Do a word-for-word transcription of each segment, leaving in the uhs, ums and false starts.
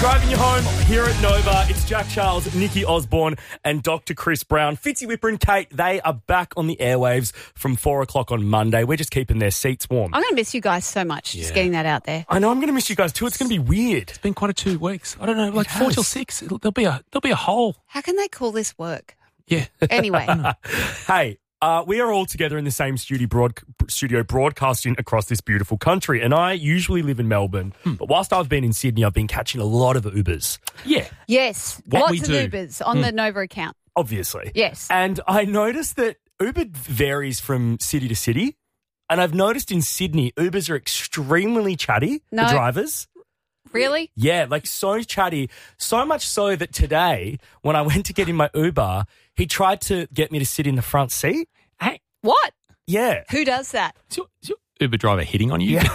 Driving you home here at Nova, it's Jack Charles, Nikki Osborne and Doctor Chris Brown. Fitzy Whipper and Kate, they are back on the airwaves from four o'clock on Monday. We're just keeping their seats warm. I'm going to miss you guys so much, Yeah. just getting that out there. I know I'm going to miss you guys too. It's going to be weird. It's been quite a two weeks. I don't know, like It four has. till six. It'll, there'll be a there'll be a hole. How can they call this work? Yeah. Anyway, Hey, uh, we are all together in the same studio, broad, studio broadcasting across this beautiful country. And I usually live in Melbourne, Hmm. but whilst I've been in Sydney, I've been catching a lot of Ubers, Yeah. yes, What lots we of do. Ubers on the Nova account. obviously. Yes. And I noticed that Uber varies from city to city. And I've noticed in Sydney, Ubers are extremely chatty, No. the drivers. Really? Yeah, like so chatty, so much so that today, when I went to get in my Uber, he tried to get me to sit in the front seat. Hey, What? Yeah. Who does that? is your, is your Uber driver hitting on you?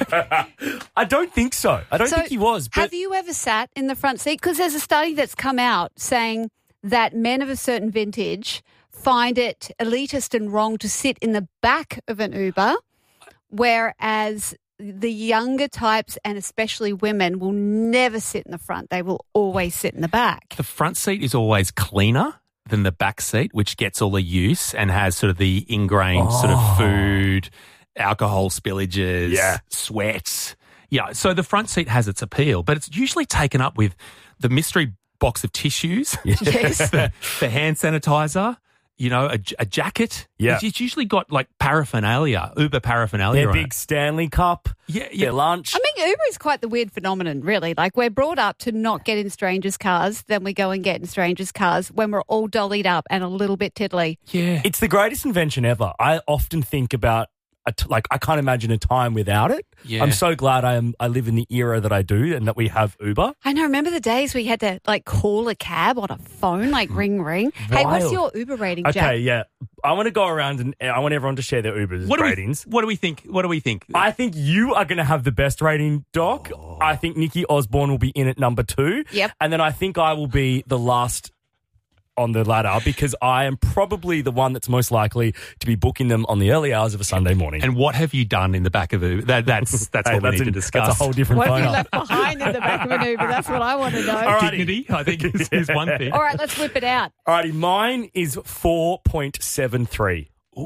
I don't think so. I don't So, think he was. But Have you ever sat in the front seat? Because there's a study that's come out saying that men of a certain vintage find it elitist and wrong to sit in the back of an Uber, whereas the younger types and especially women will never sit in the front. They will always sit in the back. The front seat is always cleaner than the back seat, which gets all the use and has sort of the ingrained sort of food, alcohol spillages, Yeah. sweats. Yeah, so the front seat has its appeal, but it's usually taken up with the mystery box of tissues, Yes. the, the hand sanitizer, you know, a, a jacket. Yeah. It's, it's usually got like paraphernalia, Uber paraphernalia their on big it. Stanley Cup, Yeah, yeah. their lunch. I mean, Uber is quite the weird phenomenon, really. Like, we're brought up to not get in strangers' cars, then we go and get in strangers' cars when we're all dollied up and a little bit tiddly. Yeah. It's the greatest invention ever. I often think about, a t- like, I can't imagine a time without it. Yeah. I'm so glad I am. I live in the era that I do and that we have Uber. I know, remember the days we had to, like, call a cab on a phone, like, ring, ring? Hey, what's Wild. your Uber rating, Jack? Okay, yeah. I want to go around and I want everyone to share their Uber's what do ratings. we what do we think? What do we think? I think you are going to have the best rating, Doc. I think Nikki Osborne will be in at number two. Yep. And then I think I will be the last on the ladder because I am probably the one that's most likely to be booking them on the early hours of a Sunday morning. And what have you done in the back of Uber? That, that's that's Hey, what we that's need a- to discuss. That's a whole different What have phone you up. left behind in the back of an Uber? That's what I want to know. All right. Dignity, I think, is, is one thing. All right, let's whip it out. Alrighty, mine is four point seven three.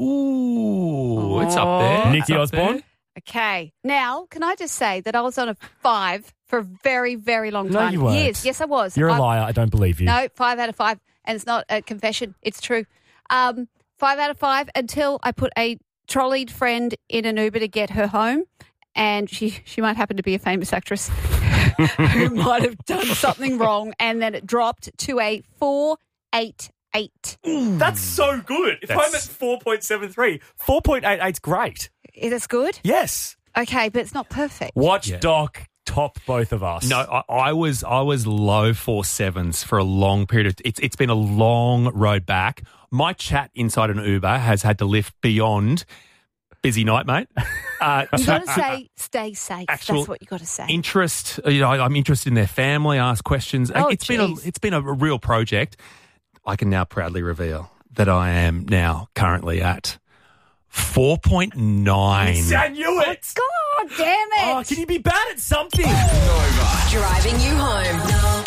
Ooh, it's up there. Nikki It's up Osborne? there. Okay. Now, can I just say that I was on a five for a very, very long No, time? you weren't. Yes, yes, I was. You're a I- liar. I don't believe you. No, five out of five. And it's not a confession. It's true. Um, five out of five until I put a trolleyed friend in an Uber to get her home. And she, she might happen to be a famous actress who might have done something wrong. And then it dropped to a four eight eight. That's so good. If That's- I'm at four point seven three, four point eight eight is great. Is this good? Yes. Okay, but it's not perfect. Watch Yeah. Doc top both of us. No, I, I was I was low four sevens for a long period. Of, it's it's been a long road back. My chat inside an Uber has had to lift beyond busy night, mate. Uh, You got to say, stay safe. Actual That's what you got to say. interest. You know, I'm interested in their family. Ask questions. Oh, it's been a geez. it's been a real project. I can now proudly reveal that I am now currently at four point nine. I knew it. God damn it. Oh, can you be bad at something? Driving you home.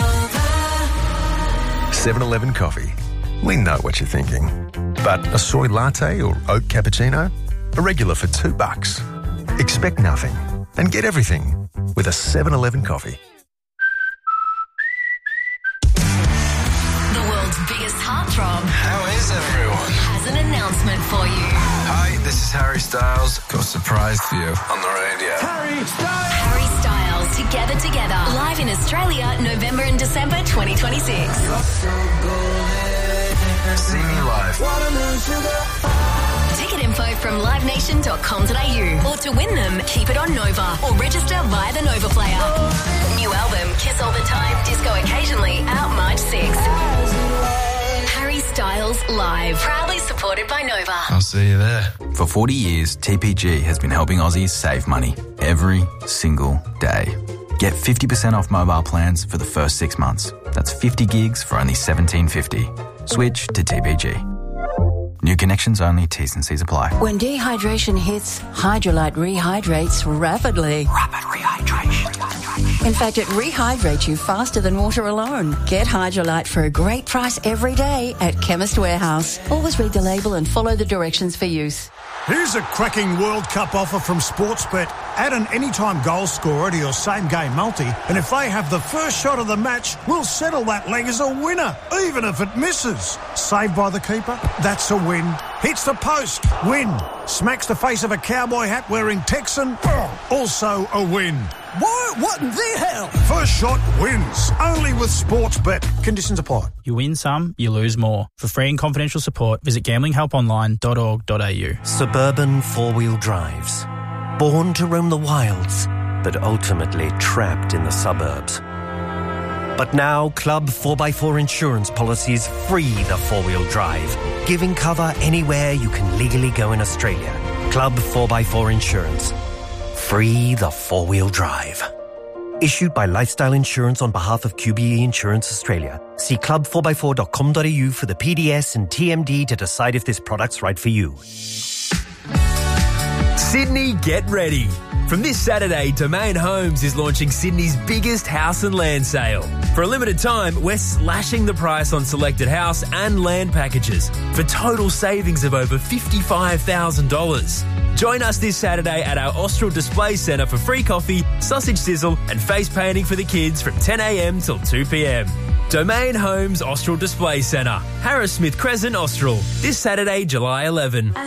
seven eleven coffee. We know what you're thinking. But a soy latte or oat cappuccino? A regular for two bucks. Expect nothing and get everything with a seven eleven coffee. The world's biggest heartthrob How is everyone? has an announcement for you. Hi, this is Harry Styles. Got a surprise for you on the radio. Harry Styles, Together Together, live in Australia, November and December twenty twenty-six. See me live. Ticket info from live nation dot com dot a u. Or to win them, keep it on Nova or register via the Nova player. New album, Kiss All the Time, Disco Occasionally, out March sixth. Harry Styles Live, proudly supported by Nova. I'll see you there. For forty years, T P G has been helping Aussies save money every single day. Get fifty percent off mobile plans for the first six months. That's fifty gigs for only seventeen fifty. Switch to T P G. New connections only, T's and C's apply. When dehydration hits, Hydrolyte rehydrates rapidly. Rapid rehydration. In fact, it rehydrates you faster than water alone. Get Hydrolite for a great price every day at Chemist Warehouse. Always read the label and follow the directions for use. Here's a cracking World Cup offer from Sportsbet. Add an anytime goal scorer to your same-game multi, and if they have the first shot of the match, we'll settle that leg as a winner, even if it misses. Saved by the keeper? That's a win. Hits the post? Win. Smacks the face of a cowboy hat-wearing Texan? Oh, also a win. What? What the hell? First shot wins. Only with Sportsbet. Conditions apply. You win some, you lose more. For free and confidential support, visit gambling help online dot org dot a u. Suburban four-wheel drives. Born to roam the wilds, but ultimately trapped in the suburbs. But now, Club four by four insurance policies free the four-wheel drive, giving cover anywhere you can legally go in Australia. Club four by four Insurance. Free the four-wheel drive. Issued by Lifestyle Insurance on behalf of Q B E Insurance Australia. See club four by four dot com dot a u for the P D S and T M D to decide if this product's right for you. Sydney, get ready. From this Saturday, Domain Homes is launching Sydney's biggest house and land sale. For a limited time, we're slashing the price on selected house and land packages for total savings of over fifty-five thousand dollars. Join us this Saturday at our Austral Display Centre for free coffee, sausage sizzle and face painting for the kids from ten a m till two p m. Domain Homes Austral Display Centre, Harris Smith Crescent, Austral. This Saturday, July eleventh.